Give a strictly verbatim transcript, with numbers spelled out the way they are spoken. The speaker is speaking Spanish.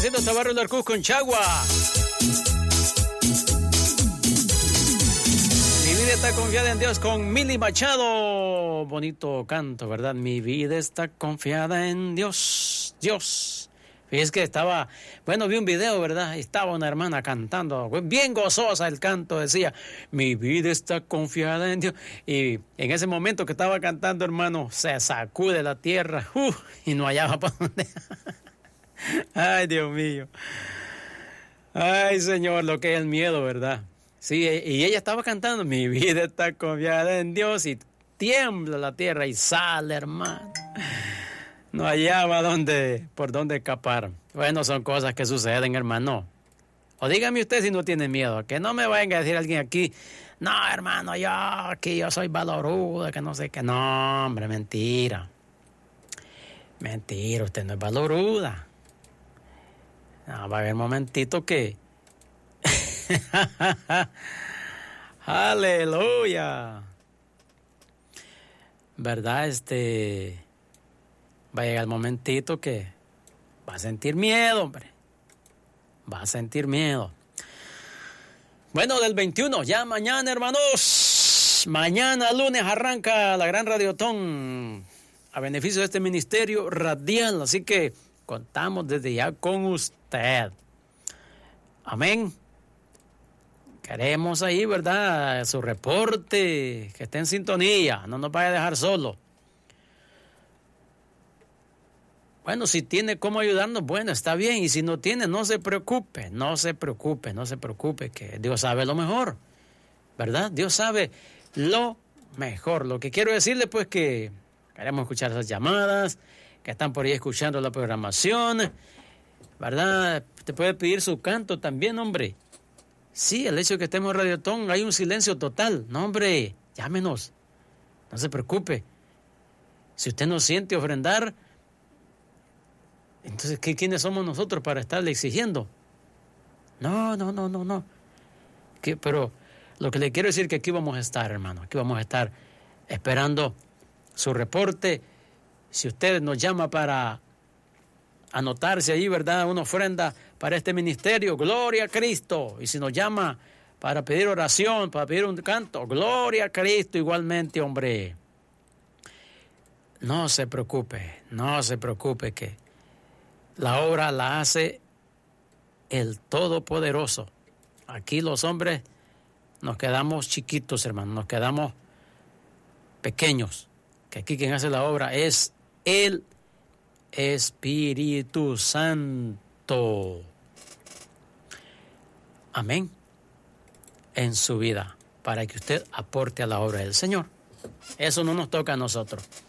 Bendeciendo este barrio del Cusco en Chagua. Mi vida está confiada en Dios con Mili Machado. Bonito canto, ¿verdad? Mi vida está confiada en Dios. Dios. Fíjese que estaba, bueno, vi un video, ¿verdad? Estaba una hermana cantando, bien gozosa el canto, decía, mi vida está confiada en Dios. Y en ese momento que estaba cantando, hermano, se sacude la tierra uh, y no hallaba para dónde. Ay, Dios mío. Ay, Señor, lo que es el miedo, ¿verdad? Sí, y ella estaba cantando, mi vida está confiada en Dios, y tiembla la tierra y sale, hermano. No hallaba dónde, por dónde escapar. Bueno, son cosas que suceden, hermano. O dígame usted si no tiene miedo, que no me vayan a decir alguien aquí, no, hermano, yo aquí yo soy valoruda, que no sé qué. No, hombre, mentira. Mentira, usted no es valoruda. No, va a haber momentito que... Aleluya. ¿Verdad? Este... Va a llegar el momentito que va a sentir miedo, hombre. Va a sentir miedo. Bueno, del veintiuno, ya mañana, hermanos. Mañana, lunes, arranca la gran radiotón a beneficio de este ministerio radial. Así que contamos desde ya con usted. Amén. Queremos ahí, ¿verdad? Su reporte, que esté en sintonía. No nos vaya a dejar solo. Bueno, si tiene cómo ayudarnos, bueno, está bien. Y si no tiene, no se preocupe, no se preocupe, no se preocupe, que Dios sabe lo mejor, ¿verdad? Dios sabe lo mejor. Lo que quiero decirle, pues, que queremos escuchar esas llamadas, que están por ahí escuchando la programación, ¿verdad? Te puede pedir su canto también, hombre. Sí, el hecho de que estemos en Radiotón, hay un silencio total. No, hombre, llámenos, no se preocupe. Si usted no siente ofrendar, entonces, ¿qué, ¿quiénes somos nosotros para estarle exigiendo? No, no, no, no, no. Que, pero lo que le quiero decir es que aquí vamos a estar, hermano. Aquí vamos a estar esperando su reporte. Si usted nos llama para anotarse ahí, ¿verdad? Una ofrenda para este ministerio, gloria a Cristo. Y si nos llama para pedir oración, para pedir un canto, gloria a Cristo igualmente, hombre. No se preocupe, no se preocupe que la obra la hace el Todopoderoso. Aquí los hombres nos quedamos chiquitos, hermano, nos quedamos pequeños. Que aquí quien hace la obra es el Espíritu Santo. Amén. En su vida, para que usted aporte a la obra del Señor. Eso no nos toca a nosotros.